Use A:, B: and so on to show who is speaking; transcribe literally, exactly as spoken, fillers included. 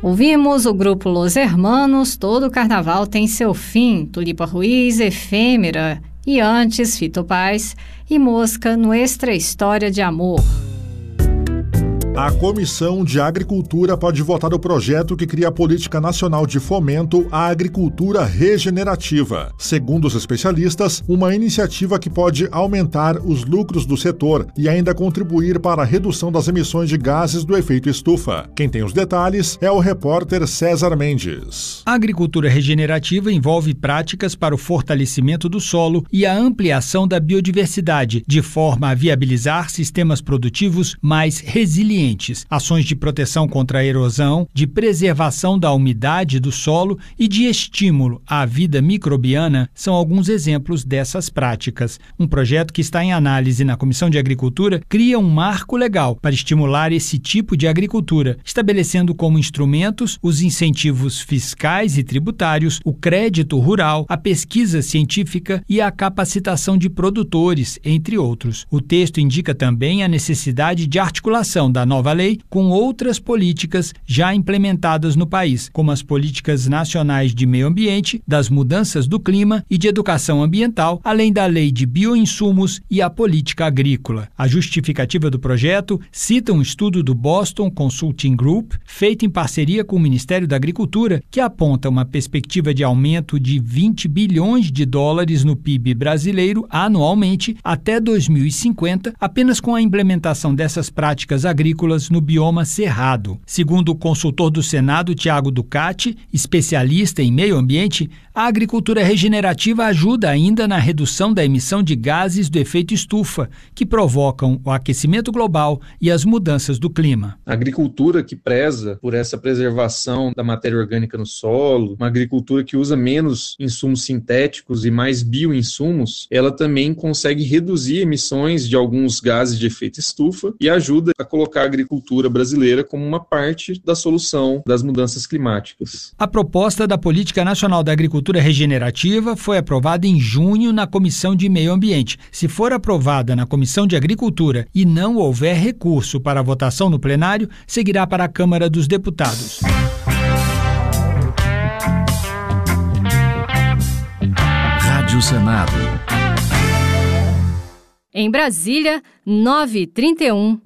A: Ouvimos o grupo Los Hermanos, Todo Carnaval Tem Seu Fim, Tulipa Ruiz, Efêmera, e antes Fito Paz e Mosca, Nuestra História de Amor.
B: A Comissão de Agricultura pode votar o projeto que cria a Política Nacional de Fomento à Agricultura Regenerativa. Segundo os especialistas, uma iniciativa que pode aumentar os lucros do setor e ainda contribuir para a redução das emissões de gases do efeito estufa. Quem tem os detalhes é o repórter César Mendes.
C: A agricultura regenerativa envolve práticas para o fortalecimento do solo e a ampliação da biodiversidade, de forma a viabilizar sistemas produtivos mais resilientes. Ações de proteção contra a erosão, de preservação da umidade do solo e de estímulo à vida microbiana são alguns exemplos dessas práticas. Um projeto que está em análise na Comissão de Agricultura cria um marco legal para estimular esse tipo de agricultura, estabelecendo como instrumentos os incentivos fiscais e tributários, o crédito rural, a pesquisa científica e a capacitação de produtores, entre outros. O texto indica também a necessidade de articulação da nova lei com outras políticas já implementadas no país, como as políticas nacionais de meio ambiente, das mudanças do clima e de educação ambiental, além da lei de bioinsumos e a política agrícola. A justificativa do projeto cita um estudo do Boston Consulting Group, feito em parceria com o Ministério da Agricultura, que aponta uma perspectiva de aumento de vinte bilhões de dólares no P I B brasileiro anualmente até dois mil e cinquenta, apenas com a implementação dessas práticas agrícolas no bioma cerrado. Segundo o consultor do Senado, Tiago Ducati, especialista em meio ambiente, a agricultura regenerativa ajuda ainda na redução da emissão de gases do efeito estufa, que provocam o aquecimento global e as mudanças do clima.
D: A agricultura que preza por essa preservação da matéria orgânica no solo, uma agricultura que usa menos insumos sintéticos e mais bioinsumos, ela também consegue reduzir emissões de alguns gases de efeito estufa e ajuda a colocar a agricultura brasileira como uma parte da solução das mudanças climáticas.
C: A proposta da Política Nacional da Agricultura Regenerativa foi aprovada em junho na Comissão de Meio Ambiente. Se for aprovada na Comissão de Agricultura e não houver recurso para a votação no plenário, seguirá para a Câmara dos Deputados.
E: Rádio Senado.
A: Em Brasília, nove e trinta e um.